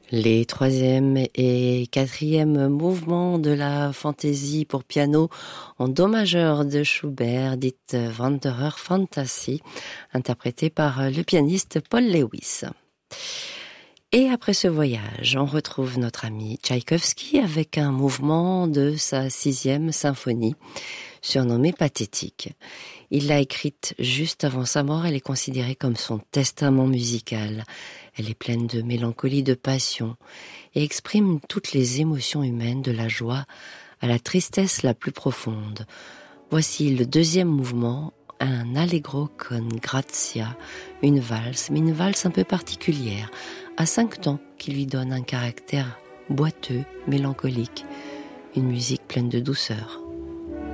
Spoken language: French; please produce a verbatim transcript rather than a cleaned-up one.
Les troisième et quatrième mouvements de la fantaisie pour piano en do majeur de Schubert, dite Wanderer Fantasy, interprétée par le pianiste Paul Lewis. Et après ce voyage, on retrouve notre ami Tchaïkovski avec un mouvement de sa sixième symphonie, surnommée Pathétique. Il l'a écrite juste avant sa mort, elle est considérée comme son testament musical. Elle est pleine de mélancolie, de passion, et exprime toutes les émotions humaines, de la joie à la tristesse la plus profonde. Voici le deuxième mouvement, un allegro con grazia, une valse, mais une valse un peu particulière, à cinq temps, qui lui donne un caractère boiteux, mélancolique, une musique pleine de douceur.